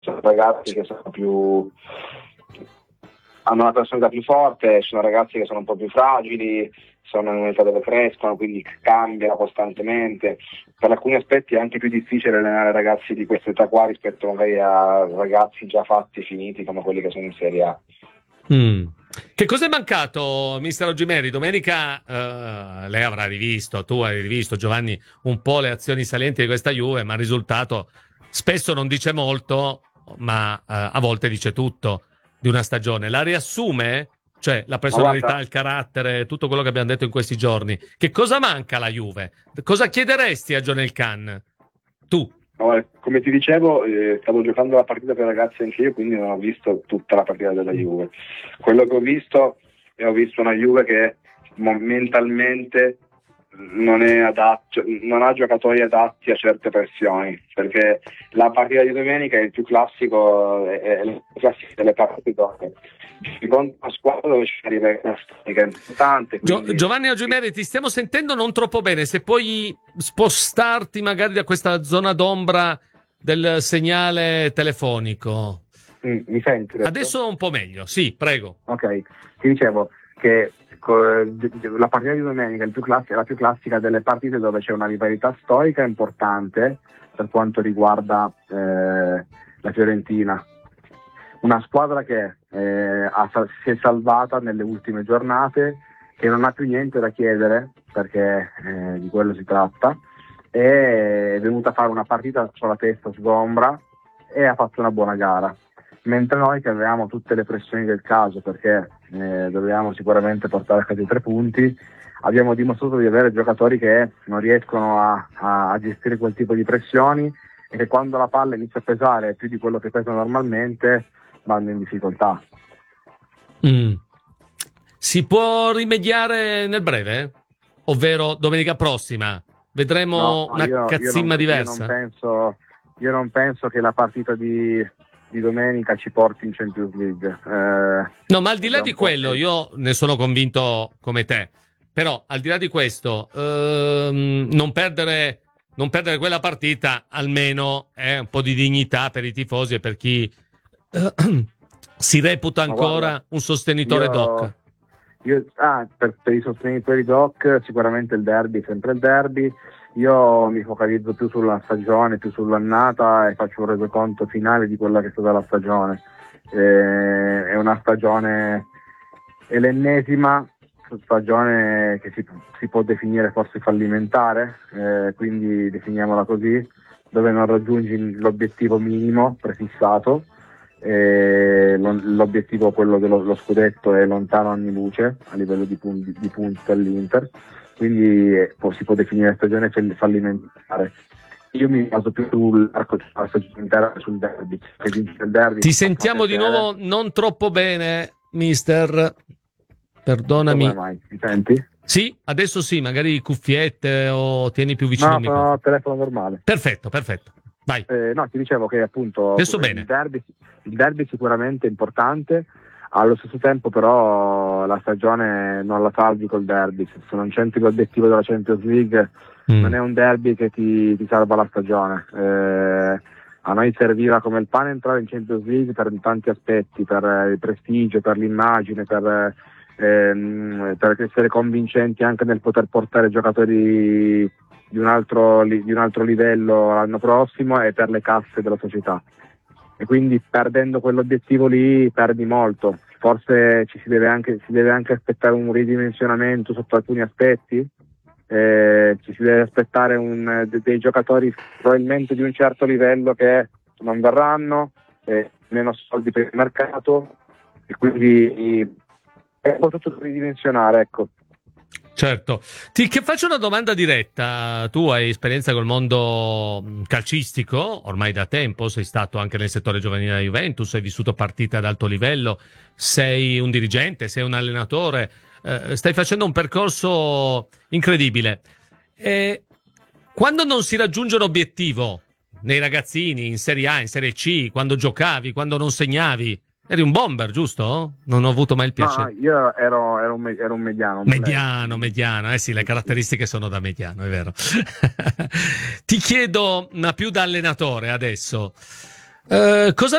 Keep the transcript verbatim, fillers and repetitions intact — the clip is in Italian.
sono ragazzi che sono più hanno una personalità più forte, ci sono ragazzi che sono un po' più fragili, sono in un'età dove crescono, quindi cambiano costantemente. Per alcuni aspetti è anche più difficile allenare ragazzi di questa età qua rispetto magari a ragazzi già fatti, finiti, come quelli che sono in Serie A. Mm. Che cosa è mancato, mister Ogimeri? Domenica eh, lei avrà rivisto, tu hai rivisto, Giovanni, un po' le azioni salienti di questa Juve, ma il risultato spesso non dice molto, ma eh, a volte dice tutto di una stagione. La riassume? Cioè la personalità, il carattere, tutto quello che abbiamo detto in questi giorni. Che cosa manca alla Juve? Cosa chiederesti a John Elkann? Tu? No, come ti dicevo, eh, stavo giocando la partita per ragazzi anche io, quindi non ho visto tutta la partita della Juve. Quello che ho visto, è ho visto una Juve che mentalmente non è adatto, non ha giocatori adatti a certe pressioni, perché la partita di domenica è il più classico, è, è il più classico delle partite dove contro una squadra dove c'è una rivalità storica importante. Quindi... Gio- Giovanni Ogimeri, ti stiamo sentendo non troppo bene, se puoi spostarti magari da questa zona d'ombra del segnale telefonico. Mm, mi senti? Adesso? adesso un po' meglio, sì, prego. Ok, ti dicevo che la partita di domenica è più classica, la più classica delle partite dove c'è una rivalità storica importante per quanto riguarda eh, la Fiorentina, una squadra che eh, ha, si è salvata nelle ultime giornate, che non ha più niente da chiedere perché eh, di quello si tratta, è venuta a fare una partita sulla testa sgombra e ha fatto una buona gara, mentre noi che avevamo tutte le pressioni del caso perché eh, dovevamo sicuramente portare a casa i tre punti, abbiamo dimostrato di avere giocatori che non riescono a, a, a gestire quel tipo di pressioni e che quando la palla inizia a pesare più di quello che pesa normalmente vanno in difficoltà. Mm. Si può rimediare nel breve? Ovvero domenica prossima? Vedremo no, una io, cazzimma io non, diversa? Io non, penso, io non penso che la partita di, di domenica ci porti in Champions League. Eh, no, ma al di là di quello, che... io ne sono convinto come te. Però, al di là di questo, ehm, non perdere, non perdere quella partita almeno è un po' di dignità per i tifosi e per chi eh, si reputa ancora guarda, un sostenitore io... doc. Io, ah, per, per i sostenitori doc sicuramente il derby, sempre il derby. Io mi focalizzo più sulla stagione, più sull'annata e faccio un resoconto finale di quella che è stata la stagione. Eh, è una stagione, è l'ennesima stagione che si, si può definire forse fallimentare, eh, quindi definiamola così, dove non raggiungi l'obiettivo minimo prefissato. E l'obiettivo, quello dello lo scudetto, è lontano anni luce a livello di punti, di punti dall'Inter, quindi eh, si può definire stagione fallimentare. Io mi baso più sull'arco della stagione intera, sul derby. Il derby ti sentiamo di nuovo non troppo bene, mister, perdonami. Come mai? Mi senti? Sì, adesso sì, magari cuffiette o tieni più vicino no, al microfono. No, telefono normale. Perfetto, perfetto. Vai. Eh, no, ti dicevo che appunto adesso il bene. derby, il derby sicuramente è importante, allo stesso tempo però la stagione non la salvi col derby. Se non c'entri l'obiettivo della Champions League mm. non è un derby che ti, ti salva la stagione. Eh, a noi serviva come il pane entrare in Champions League per tanti aspetti, per il prestigio, per l'immagine, per, ehm, per essere convincenti anche nel poter portare giocatori Di un, altro, di un altro livello l'anno prossimo e per le casse della società, e quindi perdendo quell'obiettivo lì perdi molto. Forse ci si deve anche, si deve anche aspettare un ridimensionamento sotto alcuni aspetti, eh, ci si deve aspettare un, de, dei giocatori probabilmente di un certo livello che non verranno, eh, meno soldi per il mercato, e quindi è un po' tutto da ridimensionare, ecco. Certo. Ti che faccio una domanda diretta. Tu hai esperienza col mondo calcistico, ormai da tempo, sei stato anche nel settore giovanile della Juventus, hai vissuto partite ad alto livello, sei un dirigente, sei un allenatore, eh, stai facendo un percorso incredibile. E quando non si raggiunge un obiettivo nei ragazzini, in Serie A, in Serie C, quando giocavi, quando non segnavi, eri un bomber, giusto? Non ho avuto mai il piacere. No, io ero, ero, un, ero un mediano. Un mediano, mediano. Eh sì, le caratteristiche sono da mediano, è vero. Ti chiedo, ma più da allenatore adesso, Uh, cosa